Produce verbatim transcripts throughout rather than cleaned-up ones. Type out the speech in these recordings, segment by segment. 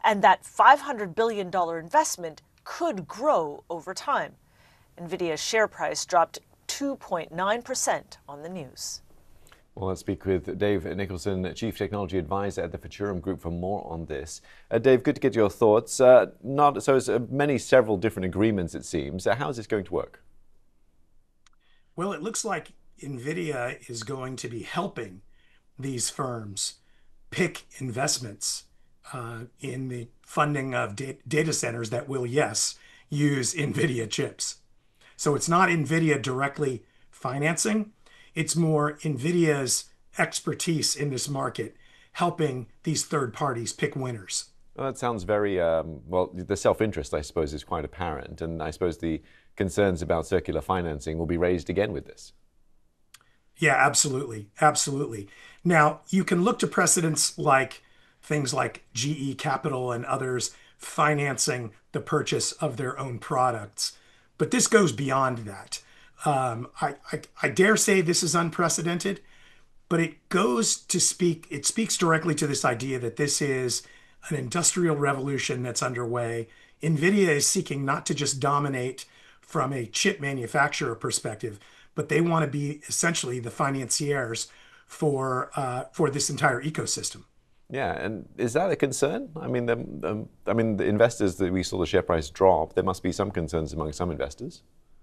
and that five hundred billion dollars investment could grow over time. NVIDIA's share price dropped two point nine percent on the news. Well, let's speak with Dave Nicholson, Chief Technology Advisor at the Futurum Group, for more on this. Uh, Dave, good to get your thoughts. Uh, not so, it's uh, many, several different agreements, it seems. Uh, how is this going to work? Well, it looks like NVIDIA is going to be helping these firms pick investments uh, in the funding of da data centers that will, yes, use NVIDIA chips. So it's not NVIDIA directly financing. It's more NVIDIA's expertise in this market helping these third parties pick winners. Well, that sounds very, um, well, the self-interest, I suppose, is quite apparent. And I suppose the concerns about circular financing will be raised again with this. Yeah, absolutely. Absolutely. Now, you can look to precedents like things like G E Capital and others financing the purchase of their own products. But this goes beyond that. Um, I, I, I dare say this is unprecedented, but it goes to speak, it speaks directly to this idea that this is an industrial revolution that's underway. NVIDIA is seeking not to just dominate from a chip manufacturer perspective, but they want to be essentially the financiers for, uh, for this entire ecosystem. Yeah, and is that a concern? I mean, the, um, I mean, the investors that we saw the share price drop, there must be some concerns among some investors.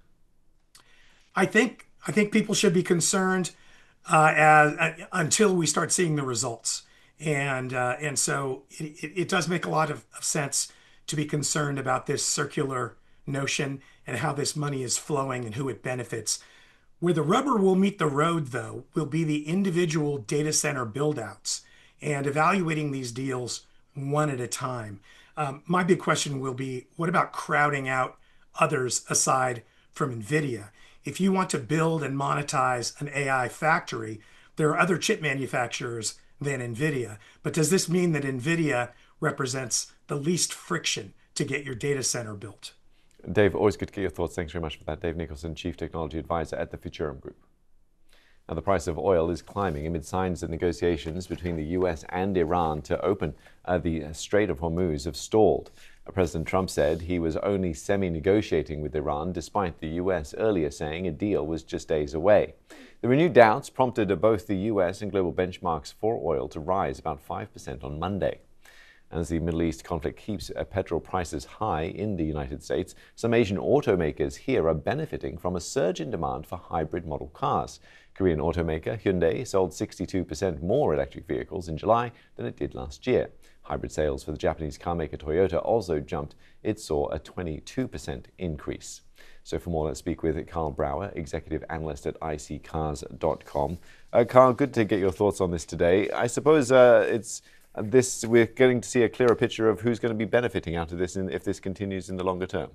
I think I think people should be concerned uh, as uh, until we start seeing the results, and uh, and so it, it, it does make a lot of, of sense to be concerned about this circular notion and how this money is flowing and who it benefits. Where the rubber will meet the road, though, will be the individual data center buildouts and evaluating these deals one at a time. Um, my big question will be, what about crowding out others aside from NVIDIA? If you want to build and monetize an A I factory, there are other chip manufacturers than NVIDIA. But does this mean that NVIDIA represents the least friction to get your data center built? Dave, always good to get your thoughts. Thanks very much for that. Dave Nicholson, Chief Technology Advisor at the Futurum Group. Now, the price of oil is climbing amid signs that negotiations between the U S and Iran to open uh, the Strait of Hormuz have stalled. President Trump said he was only semi-negotiating with Iran, despite the U S earlier saying a deal was just days away. The renewed doubts prompted both the U S and global benchmarks for oil to rise about five percent on Monday. As the Middle East conflict keeps petrol prices high in the United States, some Asian automakers here are benefiting from a surge in demand for hybrid model cars. Korean automaker Hyundai sold sixty-two percent more electric vehicles in July than it did last year. Hybrid sales for the Japanese carmaker Toyota also jumped. It saw a twenty-two percent increase. So for more, let's speak with Carl Brauer, Executive Analyst at I C cars dot com. Uh, Carl, good to get your thoughts on this today. I suppose uh, it's uh, this we're getting to see a clearer picture of who's going to be benefiting out of this in, if this continues in the longer term.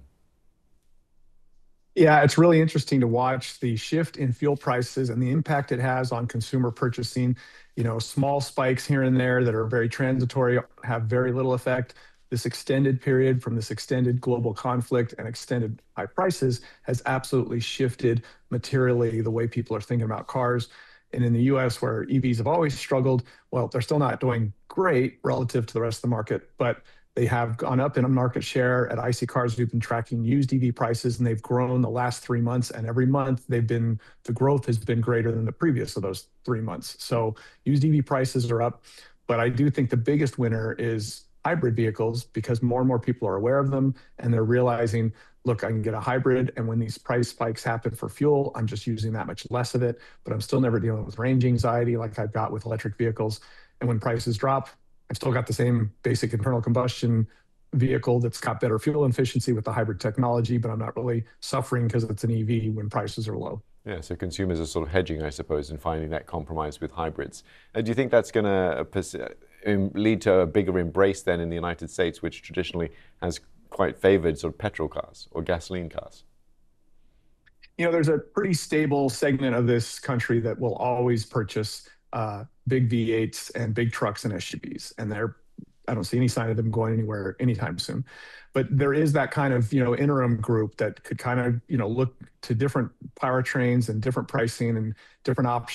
Yeah, it's really interesting to watch the shift in fuel prices and the impact it has on consumer purchasing. You know, small spikes here and there that are very transitory have very little effect. This extended period from this extended global conflict and extended high prices has absolutely shifted materially the way people are thinking about cars. And in the U S, where E Vs have always struggled, well, they're still not doing great relative to the rest of the market, but they have gone up in a market share. At I C Cars, we've been tracking used E V prices, and they've grown the last three months. And every month, they've been the growth has been greater than the previous of those three months. So used E V prices are up. But I do think the biggest winner is hybrid vehicles, because more and more people are aware of them, and they're realizing, look, I can get a hybrid, and when these price spikes happen for fuel, I'm just using that much less of it, but I'm still never dealing with range anxiety like I've got with electric vehicles. And when prices drop, I've still got the same basic internal combustion vehicle that's got better fuel efficiency with the hybrid technology, but I'm not really suffering because it's an E V when prices are low. Yeah, so consumers are sort of hedging, I suppose, and finding that compromise with hybrids. Uh, do you think that's going to uh, lead to a bigger embrace then in the United States, which traditionally has quite favored sort of petrol cars or gasoline cars? You know, there's a pretty stable segment of this country that will always purchase uh, big V eights and big trucks and S U Vs, and they're I don't see any sign of them going anywhere anytime soon. But there is that kind of, you know, interim group that could kind of, you know, look to different powertrains and different pricing and different options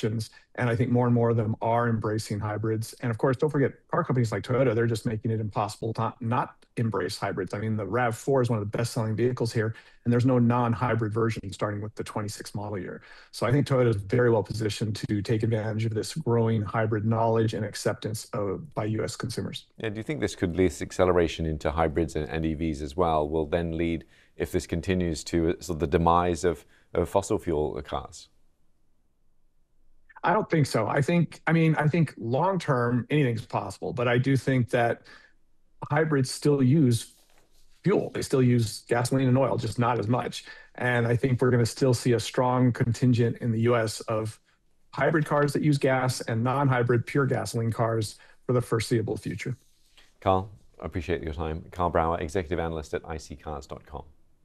And I think more and more of them are embracing hybrids. And of course, don't forget, car companies like Toyota, they're just making it impossible to not embrace hybrids. I mean, the RAV four is one of the best-selling vehicles here, and there's no non-hybrid version starting with the twenty-six model year. So I think Toyota is very well positioned to take advantage of this growing hybrid knowledge and acceptance of, by U S consumers. Yeah, do you think this could lead to acceleration into hybrids and, and E Vs as well? Will then lead, if this continues, to sort of the demise of, of fossil fuel cars? I don't think so. I think, I mean, I think long term, anything's possible, but I do think that hybrids still use fuel. They still use gasoline and oil, just not as much. And I think we're going to still see a strong contingent in the U S of hybrid cars that use gas and non-hybrid pure gasoline cars for the foreseeable future. Carl, I appreciate your time. Carl Brauer, Executive Analyst at I C cars dot com.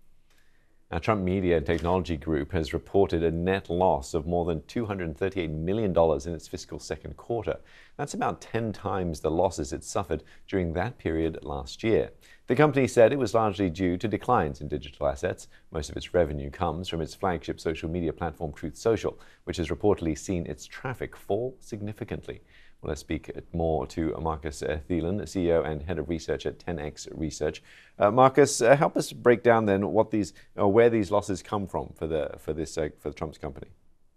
Now, Trump Media and Technology Group has reported a net loss of more than two hundred thirty-eight million dollars in its fiscal second quarter. That's about ten times the losses it suffered during that period last year. The company said it was largely due to declines in digital assets. Most of its revenue comes from its flagship social media platform, Truth Social, which has reportedly seen its traffic fall significantly. Well, let's speak more to Marcus Thielen, C E O and Head of Research at ten X Research. Uh, Marcus, uh, help us break down then what these, uh, where these losses come from for the for this uh, for Trump's company.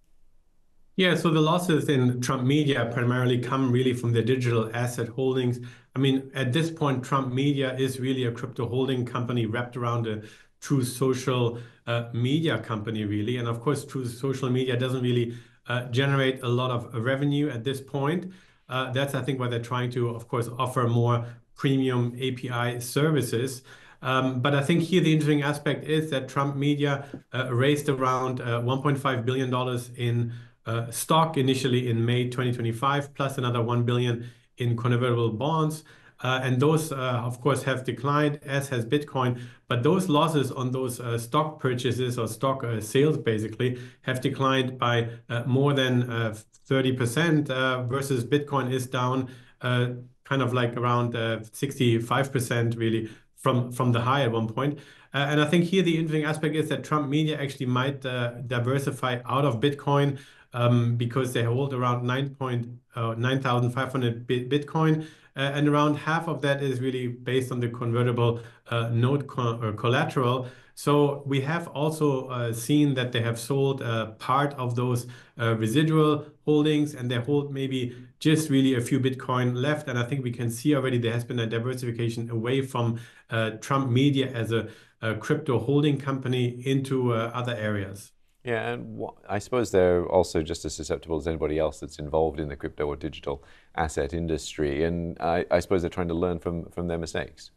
Yeah, so the losses in Trump Media primarily come really from the digital asset holdings. I mean, at this point, Trump Media is really a crypto holding company wrapped around a Truth Social uh, media company, really. And of course, Truth Social media doesn't really uh, generate a lot of revenue at this point. Uh, that's, I think, why they're trying to, of course, offer more premium A P I services. Um, but I think here the interesting aspect is that Trump Media uh, raised around uh, one point five billion dollars in uh, stock initially in May twenty twenty-five, plus another one billion dollars in convertible bonds. Uh, and those, uh, of course, have declined, as has Bitcoin. But those losses on those uh, stock purchases or stock uh, sales, basically, have declined by uh, more than uh, thirty percent uh, versus Bitcoin is down uh, kind of like around uh, sixty-five percent, really, from, from the high at one point. Uh, and I think here the interesting aspect is that Trump Media actually might uh, diversify out of Bitcoin um, because they hold around nine thousand five hundred Bitcoin. Uh, and around half of that is really based on the convertible uh, note co or collateral. So we have also uh, seen that they have sold uh, part of those uh, residual holdings, and they hold maybe just really a few Bitcoin left. And I think we can see already there has been a diversification away from uh, Trump Media as a, a crypto holding company into uh, other areas. Yeah, and I suppose they're also just as susceptible as anybody else that's involved in the crypto or digital asset industry. And I, I suppose they're trying to learn from, from their mistakes.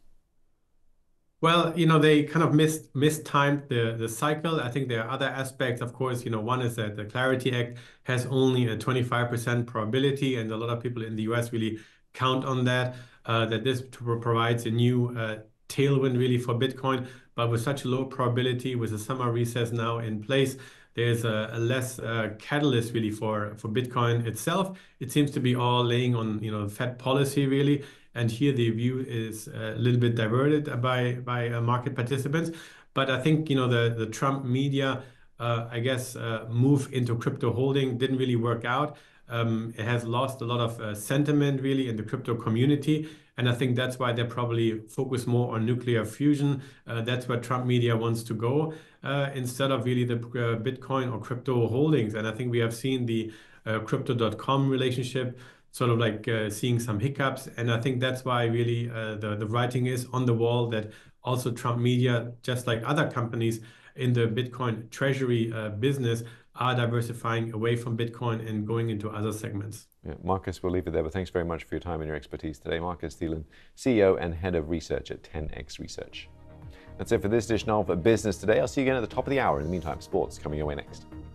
Well, you know, they kind of missed mistimed the, the cycle. I think there are other aspects, of course. You know, one is that the Clarity Act has only a twenty-five percent probability, and a lot of people in the U S really count on that, uh, that this provides a new uh, tailwind really for Bitcoin. But with such a low probability, with the summer recess now in place, there's a, a less uh, catalyst really for, for Bitcoin itself. It seems to be all laying on, you know, Fed policy really. And here the view is a little bit diverted by, by uh, market participants. But I think, you know, the, the Trump Media, uh, I guess, uh, move into crypto holding didn't really work out. Um, it has lost a lot of uh, sentiment really in the crypto community. And I think that's why they probably focus more on nuclear fusion. Uh, that's where Trump Media wants to go uh, instead of really the uh, Bitcoin or crypto holdings. And I think we have seen the uh, crypto dot com relationship sort of like uh, seeing some hiccups. And I think that's why really uh, the, the writing is on the wall that also Trump Media, just like other companies in the Bitcoin treasury uh, business, are diversifying away from Bitcoin and going into other segments. Yeah, Marcus, we'll leave it there, but thanks very much for your time and your expertise today. Marcus Thielen, C E O and Head of Research at ten X Research. That's it for this edition of Business Today. I'll see you again at the top of the hour. In the meantime, sports coming your way next.